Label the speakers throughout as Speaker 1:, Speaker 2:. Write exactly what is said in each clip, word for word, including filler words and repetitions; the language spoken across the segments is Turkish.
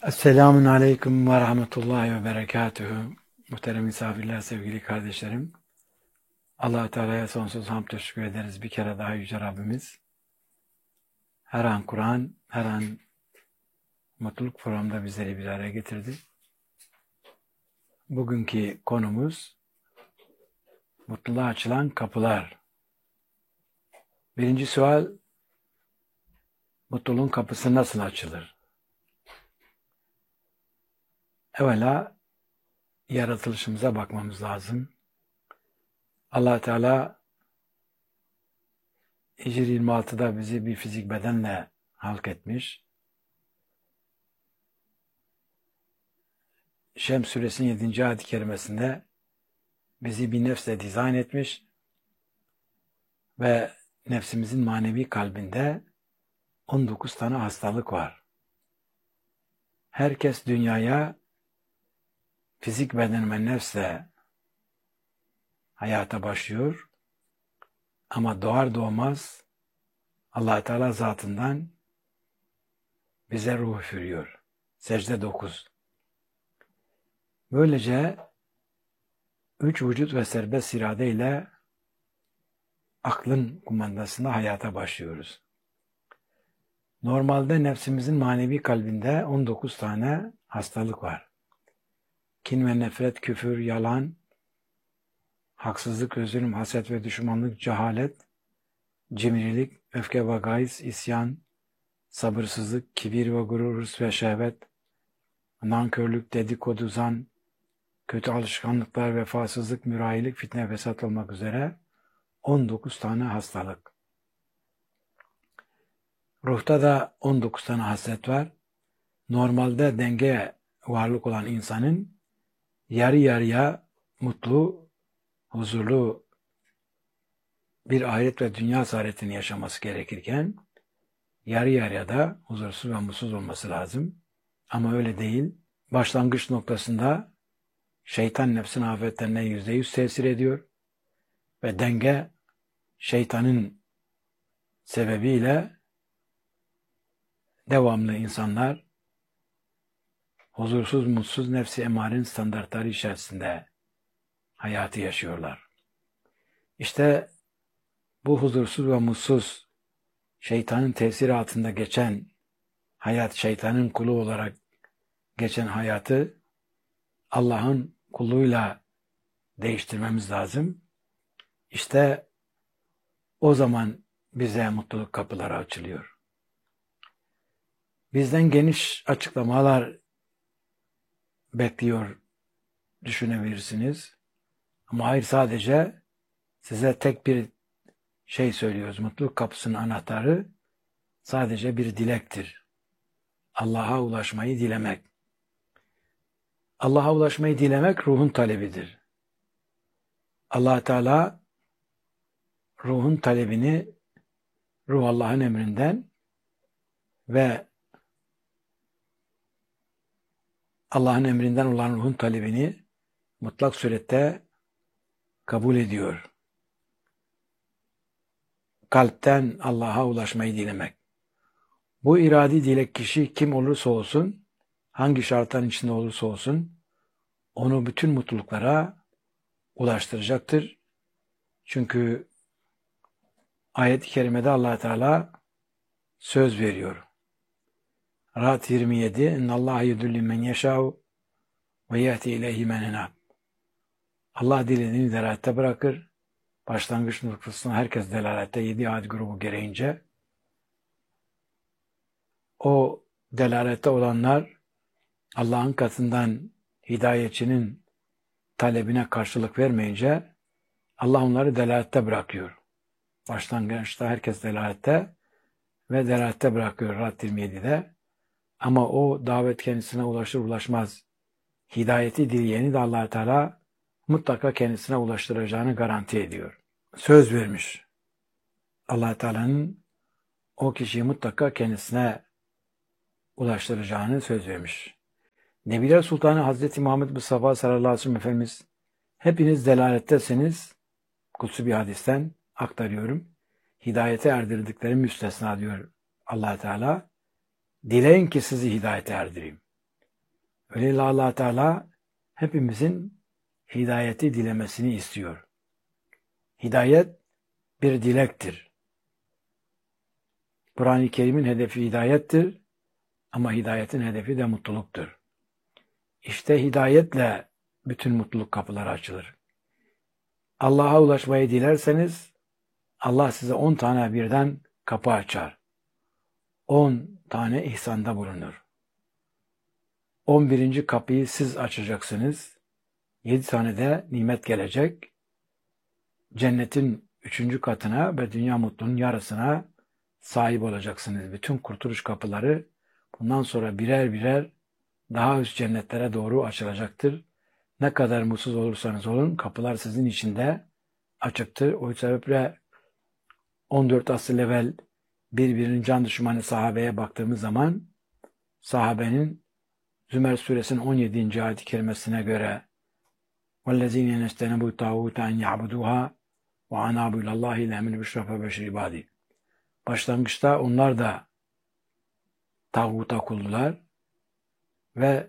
Speaker 1: Esselamun Aleyküm ve Rahmetullahi ve Berekatühü. Muhterem misafirler, sevgili kardeşlerim. Allah-u Teala'ya sonsuz hamd teşekkür ederiz. Bir kere daha Yüce Rabbimiz her an Kur'an, her an mutluluk programında bizleri bir araya getirdi. Bugünkü konumuz mutluluğa açılan kapılar. Birinci sual, mutluluğun kapısı nasıl açılır? Evvela yaratılışımıza bakmamız lazım. Allah Teala Hicri yirmi altıda bizi bir fizik bedenle halk etmiş. Şems suresinin yedinci ayet-i kerimesinde bizi bir nefsle dizayn etmiş ve nefsimizin manevi kalbinde on dokuz tane hastalık var. Herkes dünyaya fizik beden ve nefsle hayata başlıyor ama doğar doğmaz Allah Teala zatından bize ruh üfürüyor. Secde dokuz. Böylece üç vücut ve serbest irade ile aklın kumandasında hayata başlıyoruz. Normalde nefsimizin manevi kalbinde on dokuz tane hastalık var. Kin ve nefret, küfür, yalan, haksızlık, zulüm, haset ve düşmanlık, cehalet, cimrilik, öfke ve gayz, isyan, sabırsızlık, kibir ve gurur, hırs ve şehvet, nankörlük, dedikodu, zan, kötü alışkanlıklar, vefasızlık, mürahilik, fitne, fesat olmak üzere on dokuz tane hastalık. Ruhta da on dokuz tane haslet var. Normalde denge varlık olan insanın yarı yarıya mutlu, huzurlu bir ahiret ve dünya saadetini yaşaması gerekirken yarı yarıya da huzursuz ve mutsuz olması lazım. Ama öyle değil. Başlangıç noktasında şeytan nefsin afetlerine yüzde yüz tesir ediyor ve denge şeytanın sebebiyle devamlı insanlar huzursuz, mutsuz, nefsi emarenin standartları içerisinde hayatı yaşıyorlar. İşte bu huzursuz ve mutsuz, şeytanın tesiri altında geçen hayat, şeytanın kulu olarak geçen hayatı Allah'ın kulluğuyla değiştirmemiz lazım. İşte o zaman bize mutluluk kapıları açılıyor. Bizden geniş açıklamalar bekliyor düşünebilirsiniz. Ama hayır, sadece size tek bir şey söylüyoruz. Mutluluk kapısının anahtarı sadece bir dilektir. Allah'a ulaşmayı dilemek. Allah'a ulaşmayı dilemek ruhun talebidir. Allah Teala ruhun talebini ruh Allah'ın emrinden ve Allah'ın emrinden olan ruhun talebini mutlak surette kabul ediyor. Kalpten Allah'a ulaşmayı dilemek. Bu iradi dilek kişi kim olursa olsun, hangi şartların içinde olursa olsun, onu bütün mutluluklara ulaştıracaktır. Çünkü ayet-i kerimede Allah Teala söz veriyor. Ra'd yirmi yedi İnnallâhe yudilli men yeşâ'u ve yehdi ileyhi men enâb. Allah dilediğini delalette bırakır. Başlangıç noktasında herkes delalette, yedi ayet grubu gereğince. O delalette olanlar Allah'ın katından hidayetçinin talebine karşılık vermeyince Allah onları delalette bırakıyor. Başlangıçta herkes delalette ve delalette bırakıyor Ra'd yirmi yedide. Ama o davet kendisine ulaşır ulaşmaz hidayeti dileyeni de Allah Teala mutlaka kendisine ulaştıracağını garanti ediyor. Söz vermiş. Allah Teala'nın o kişiyi mutlaka kendisine ulaştıracağını söz vermiş. Nebiler Sultanı Hazreti Muhammed Mustafa sallallahu aleyhi ve sellem Efendimiz, hepiniz delalettesiniz, kutsi bir hadisten aktarıyorum. Hidayete erdirdikleri müstesna diyor Allah Teala. Dileyin ki sizi hidayete erdireyim. Öyle Allah Teala hepimizin hidayeti dilemesini istiyor. Hidayet bir dilektir. Kur'an-ı Kerim'in hedefi hidayettir ama hidayetin hedefi de mutluluktur. İşte hidayetle bütün mutluluk kapıları açılır. Allah'a ulaşmayı dilerseniz Allah size on tane birden kapı açar. On tane ihsanda bulunur. On birinci kapıyı siz açacaksınız. Yedi tane de nimet gelecek. Cennetin üçüncü katına ve dünya mutluluğunun yarısına sahip olacaksınız. Bütün kurtuluş kapıları bundan sonra birer birer daha üst cennetlere doğru açılacaktır. Ne kadar mutsuz olursanız olun kapılar sizin için de açıktır. O sebeple on dört asır evvel birbirinin can düşmanı sahabeye baktığımız zaman sahabenin Zümer suresinin on yedinci ayet-i kerimesine göre وَالَّذ۪ينَ نَسْتَنَبُوا تَعُوتَ اَنْ يَعْبُدُوهَا وَعَنَابُوا اِلَى اللّٰهِ لَهْمِنْ بِشْرَفَ بَشْرِ ibadi. Başlangıçta onlar da tağuta kuldular ve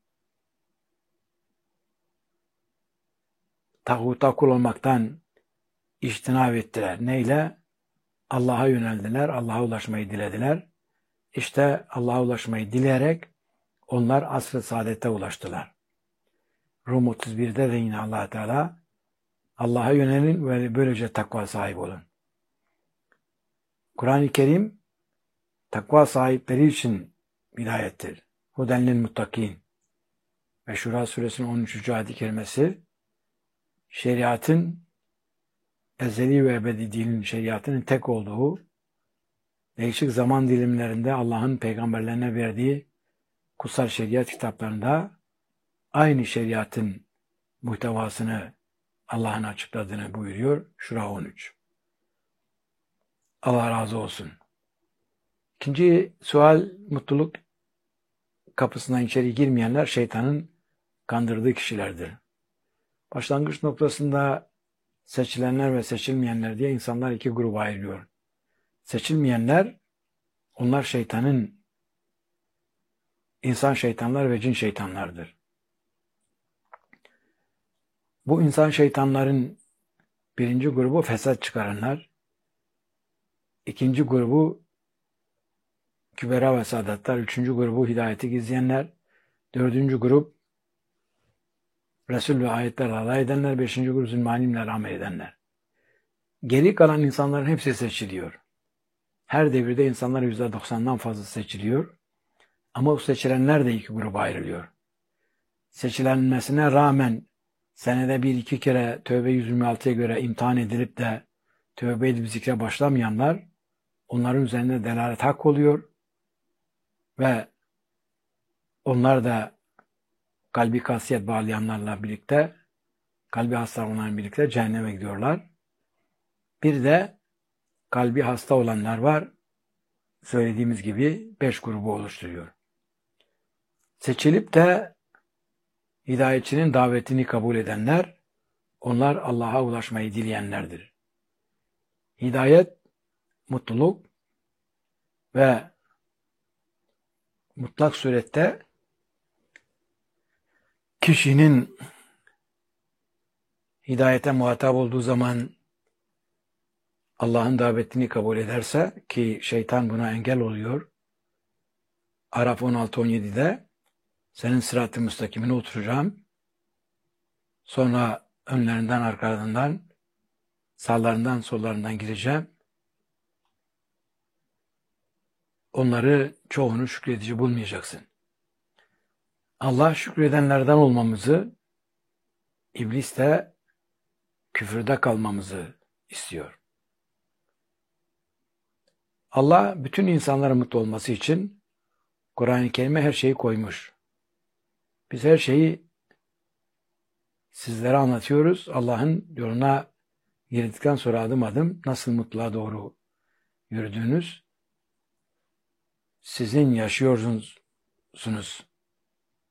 Speaker 1: tağuta kul olmaktan içtinab ettiler. Neyle? Allah'a yöneldiler, Allah'a ulaşmayı dilediler. İşte Allah'a ulaşmayı dileyerek onlar asr-ı saadete ulaştılar. Rum otuz birde de yine Allah Teala Allah'a yönelin ve böylece takva sahibi olun. Kur'an-ı Kerim takva sahipleri için hidayettir. Hudenlil muttakin. Ve Şura suresinin on üçüncü ayet-i kerimesi şeriatın ezeli ve ebedi dinin şeriatının tek olduğu, değişik zaman dilimlerinde Allah'ın peygamberlerine verdiği kutsal şeriat kitaplarında aynı şeriatın muhtevasını Allah'ın açıkladığını buyuruyor. Şura on üç. Allah razı olsun. İkinci sual, mutluluk kapısından içeri girmeyenler şeytanın kandırdığı kişilerdir. Başlangıç noktasında seçilenler ve seçilmeyenler diye insanlar iki gruba ayrılıyor. Seçilmeyenler, onlar şeytanın, insan şeytanlar ve cin şeytanlardır. Bu insan şeytanların birinci grubu fesat çıkaranlar, ikinci grubu kübera ve sadatlar, üçüncü grubu hidayeti gizleyenler, dördüncü grup Resul ve ayetlerle alay edenler, beşinci grup zulmanimle amel edenler. Geri kalan insanların hepsi seçiliyor. Her devirde insanlar yüzde doksandan fazla seçiliyor. Ama o seçilenler de iki gruba ayrılıyor. Seçilenmesine rağmen senede bir iki kere Tövbe yüz yirmi altıya göre imtihan edilip de tövbe edip zikre başlamayanlar, onların üzerinde delalet hak oluyor ve onlar da kalbi kasiyet bağlayanlarla birlikte, kalbi hastalananlarla birlikte cehenneme gidiyorlar. Bir de kalbi hasta olanlar var. Söylediğimiz gibi beş grubu oluşturuyor. Seçilip de hidayetçinin davetini kabul edenler, onlar Allah'a ulaşmayı dileyenlerdir. Hidayet, mutluluk ve mutlak surette kişinin hidayete muhatap olduğu zaman Allah'ın davetini kabul ederse, ki şeytan buna engel oluyor. Araf on altı on yedi'de senin sırat-ı müstakimine oturacağım. Sonra önlerinden, arkalarından, sağlarından, sollarından gireceğim. Onları çoğunu şükredici bulmayacaksın. Allah şükredenlerden olmamızı, iblis de küfürde kalmamızı istiyor. Allah bütün insanların mutlu olması için Kur'an-ı Kerim'e her şeyi koymuş. Biz her şeyi sizlere anlatıyoruz. Allah'ın yoluna girdikten sonra adım adım nasıl mutluluğa doğru yürüdüğünüz sizin yaşıyorsunuz.